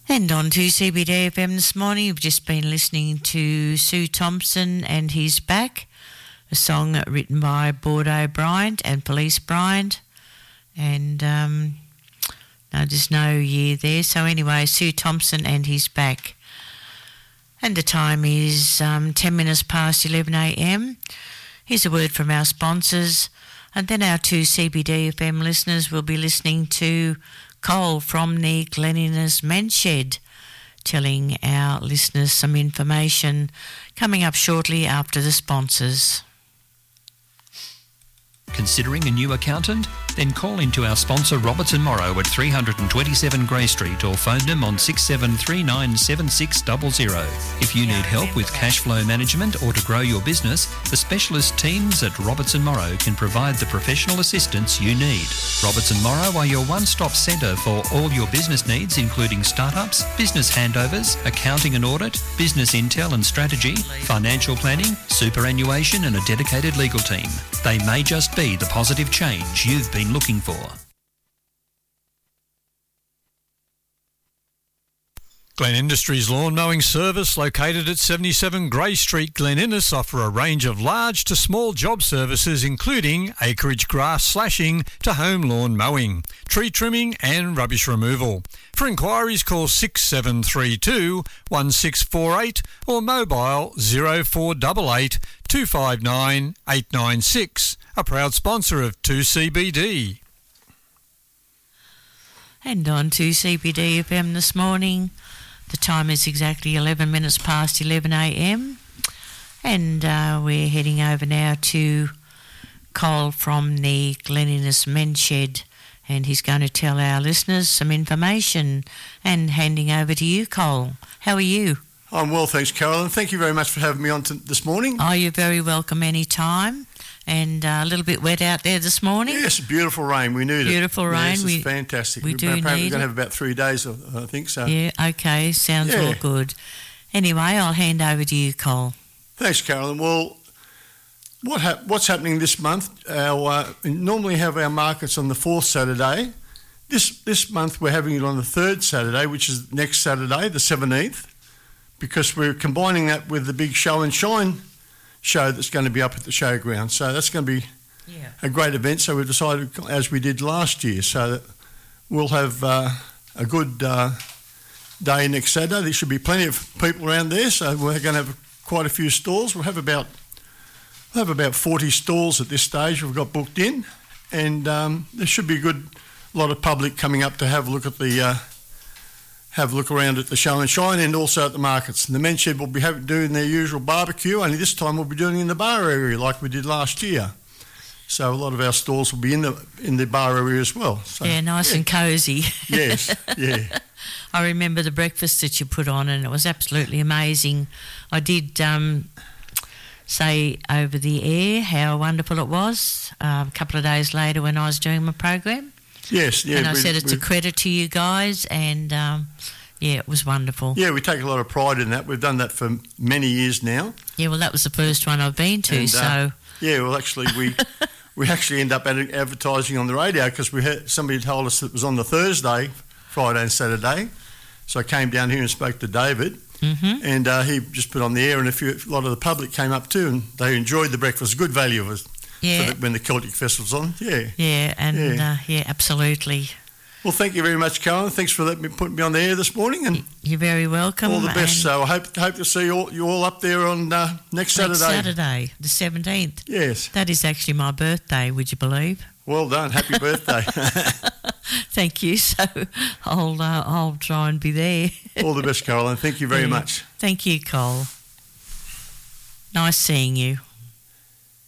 And on to CBD FM this morning, you've just been listening to Sue Thompson and He's Back, a song written by Bordeaux Bryant and Police Bryant. And no, there's no year there. So anyway, Sue Thompson and He's Back. And the time is 10 minutes past 11 a.m. Here's a word from our sponsors. And then our two CBD FM listeners will be listening to Cole from the Glen Innes Men's Shed, telling our listeners some information coming up shortly after the sponsors. Considering a new accountant? Then call into our sponsor Robertson Morrow at 327 Grey Street or phone them on 67397600. If you need help with cash flow management or to grow your business, the specialist teams at Robertson Morrow can provide the professional assistance you need. Robertson Morrow are your one-stop centre for all your business needs, including startups, business handovers, accounting and audit, business intel and strategy, financial planning, superannuation and a dedicated legal team. They may just be the positive change you've been looking for. Glen Industries Lawn Mowing Service, located at 77 Grey Street, Glen Innes, offer a range of large to small job services including acreage grass slashing to home lawn mowing, tree trimming and rubbish removal. For inquiries, call 6732 1648 or mobile 0488 259 896. A proud sponsor of 2CBD. And on to CBD FM this morning. The time is exactly 11 minutes past 11 a.m. And we're heading over now to Cole from the Glen Innes Men's Shed. And he's going to tell our listeners some information. And handing over to you, Cole. How are you? I'm well, thanks, Carolyn. Thank you very much for having me on this morning. Oh, you're very welcome any time. And a little bit wet out there this morning. Yes, beautiful rain. We need it. Beautiful rain. Yes, it's fantastic. We do need it. Apparently we're going to have about 3 days, I think. So. Yeah, okay. Sounds all good. Anyway, I'll hand over to you, Cole. Thanks, Carolyn. Well, what's happening this month? We normally have our markets on the 4th Saturday. This month we're having it on the 3rd Saturday, which is next Saturday, the 17th, because we're combining that with the big Show and Shine show that's going to be up at the showground. So that's going to be a great event. So we've decided, as we did last year, so that we'll have a good day next Saturday. There should be plenty of people around there. So we're going to have quite a few stalls. We'll have about 40 stalls at this stage we've got booked in. And there should be a good lot of public coming up to have a look at have a look around at the Show and Shine and also at the markets. And the Men's Shed will be doing their usual barbecue, only this time we'll be doing it in the bar area like we did last year. So a lot of our stalls will be in the bar area as well. So, yeah, nice and cosy. Yes, yeah. I remember the breakfast that you put on and it was absolutely amazing. I did say over the air how wonderful it was a couple of days later when I was doing my program. Yes, yeah. And I said it's a credit to you guys and, it was wonderful. Yeah, we take a lot of pride in that. We've done that for many years now. Yeah, well, that was the first one I've been to, so... Yeah, well, actually, we actually end up advertising on the radio because somebody told us it was on the Thursday, Friday and Saturday. So I came down here and spoke to David and he just put on the air and a lot of the public came up too and they enjoyed the breakfast. Good value of it. Yeah. When the Celtic Festival's on, Yeah, and absolutely. Well, thank you very much, Carolyn. Thanks for putting me on the air this morning. And you're very welcome. All the best. So I hope to see you all up there on next Saturday. Next Saturday, the 17th. Yes. That is actually my birthday, would you believe? Well done. Happy birthday. Thank you. So I'll try and be there. All the best, Carolyn. Thank you very much. Thank you, Cole. Nice seeing you.